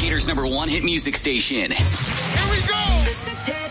Decatur's #1 hit music station. Here we go!